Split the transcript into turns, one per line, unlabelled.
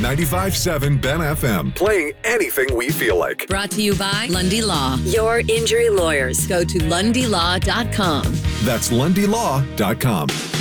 95.7 Ben FM, playing anything we feel like.
Brought to you by Lundy Law, your injury lawyers. Go to lundylaw.com.
That's lundylaw.com.